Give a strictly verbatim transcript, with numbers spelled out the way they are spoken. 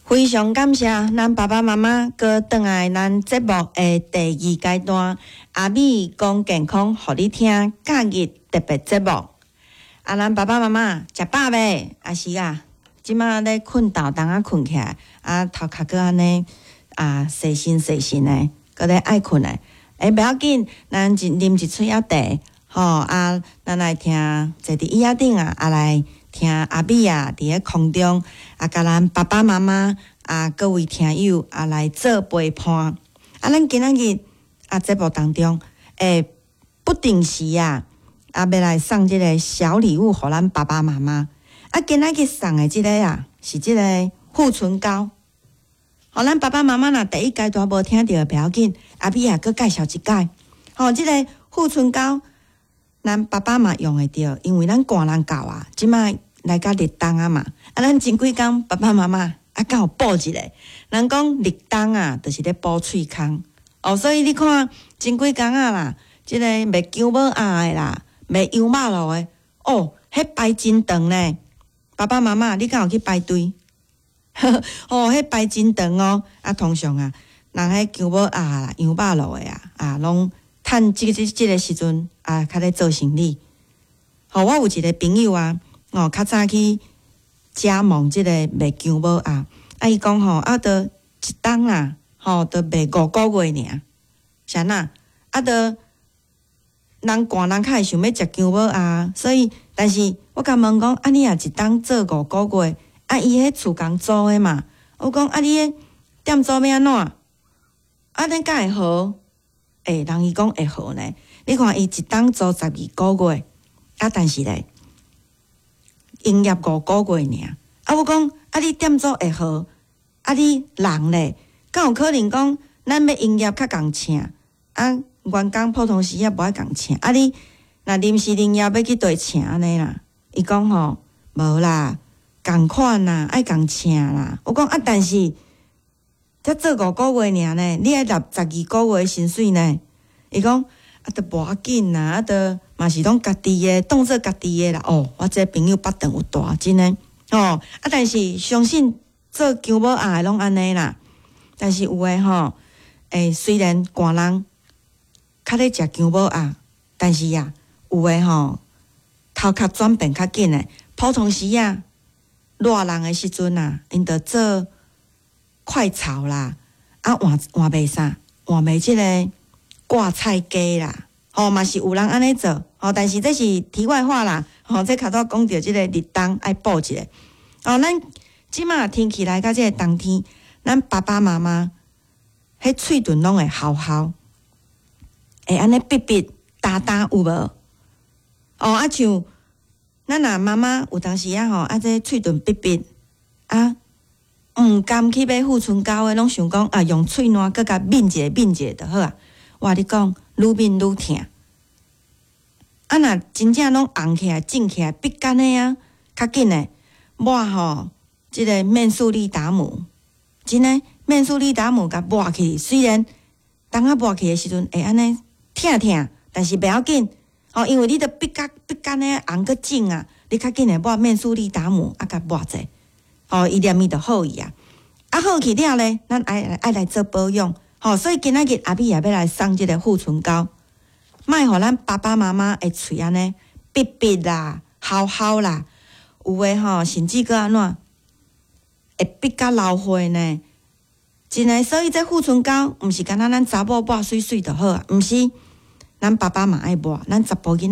非常感谢咱爸爸妈妈搁转来咱节目的第二阶段，阿美讲健康，互你听假日特别节目。啊，咱爸爸妈妈食饱未？啊是啊，即马咧困倒，当啊困起来，啊头壳搁安尼啊细心细心的，搁咧爱困的。诶，不要紧，咱一啉一喙仔茶，吼啊，咱来听坐伫椅仔顶啊，啊来。听阿美啊，伫咧空中啊，甲咱爸爸妈妈啊，各位听友啊来做陪伴。啊，咱今仔日啊节目当中，诶，不定时啊，啊要来送即个小礼物，互咱爸爸妈妈。啊，今仔日送的即个啊，是即个护唇膏。互咱爸爸妈妈若第一阶段无听到的，不要紧，阿美啊，搁介绍一解。吼，即个护唇膏，咱爸爸嘛用会着，因为咱寒人到啊，即摆。来到立冬啊嘛，啊，咱前几工爸爸妈妈啊，刚有补一个。人讲立冬啊，就是咧补喙空哦，所以你看前几工啊啦，即、這个卖姜母鸭的啦，卖油肉路的哦，迄排真长呢。爸爸妈妈，你敢有去排队？哦，迄排真长哦。啊，通常啊，人迄姜母鸭啦、油肉路的啊，啊，拢趁即即即个时阵啊，较咧做生意。吼、哦，我有一个朋友啊。哦，较早去加盟即个卖姜母鸭，啊，伊讲吼，啊，得一冬啦，吼，得卖五个月尔，啥呐？啊，得人寒人较会想要食姜母鸭，所以，但是我甲问讲，啊，你若一冬做五个月，啊，伊迄厝工租的嘛，我讲啊，你迄店租要安怎？啊，恁敢会好？诶、欸，人伊讲会好呢。你看伊一冬租十二个月，啊，但是咧。营业五个月尔，啊！我讲啊，你店租会好，啊，你人咧，敢有可能讲咱要营业较共请，啊，员工普通时也无爱共请，啊，你若临时营业要去对请安尼啦？伊讲吼，无啦，共款啦，爱共请啦。我讲啊，但是才做五个月尔呢，你爱纳十二个月薪水呢？伊讲啊，都无要紧啦，啊，都。嘛是拢家己诶，当做家己诶啦。哦，我这朋友巴顿有大真诶。哦，啊，但是相信做姜母鸭诶拢安尼啦。但是有诶吼，诶，虽然寒人较咧食姜母鸭，但是呀、啊，有诶吼，头壳转变较紧诶。普通时啊，热人诶时阵啊，因着做快炒啦，啊换换卖啥，换卖即个挂菜鸡啦。哦，嘛是有人安尼做，哦，但是这是题外话啦。哦，这卡头讲到即个立冬爱补一下。哦，咱即马天气来到即个冬天，咱爸爸妈妈迄喙唇拢会好好，会安尼闭闭打打有无？哦，啊像咱若妈妈有当时啊吼，啊这喙唇闭闭啊，毋甘去买护唇膏的，拢想讲啊用喙烂搁甲抿一下抿一下就好啊。我你讲。愈面愈疼，啊！若真正拢红起来、肿起来、闭干的啊，较紧的，抹吼，即个面速力达姆，真诶，面速力达姆甲抹起，虽然当啊抹起的时阵会安尼疼疼，但是袂要紧哦，因为你得闭干闭干的红个肿啊，你较紧的抹面速力达姆啊，甲抹者，哦，伊念伊就好伊啊，啊好去了咧，咱爱爱来做保养。吼、哦，所以今仔日阿美也要来送即个护唇膏，莫互咱爸爸妈妈的喙安尼闭闭啦、好好啦，有诶吼，甚至个安怎会闭甲老花呢？真诶，所以这护唇膏毋是干那咱查某抹水水就好啊，毋是咱爸爸嘛爱抹，咱查甫囡。